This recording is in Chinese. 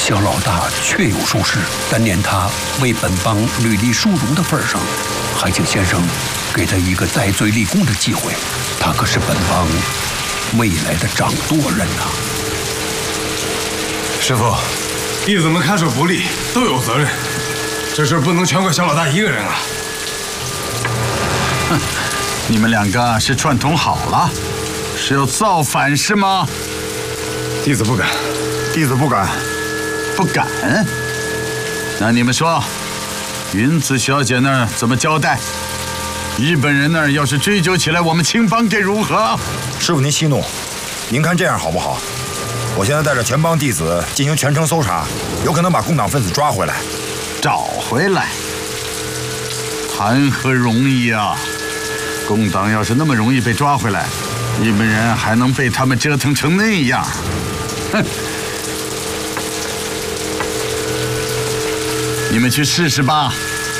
小老大确有疏失，但念他为本帮屡立殊荣的份上，还请先生给他一个戴罪立功的机会。他可是本帮未来的掌舵人呐。 师傅，弟子们看守不力，都有责任，这事不能全怪小老大一个人啊。 哼，你们两个是串通好了，是要造反是吗？ 弟子不敢， 弟子不敢。 不敢？那你们说，云子小姐那儿怎么交代？日本人那儿要是追究起来，我们青帮该如何？ 师傅您息怒，您看这样好不好？我现在带着全帮弟子进行全城搜查，有可能把共党分子抓回来。 找回来？谈何容易啊！共党要是那么容易被抓回来，日本人还能被他们折腾成那样？哼！你们去试试吧。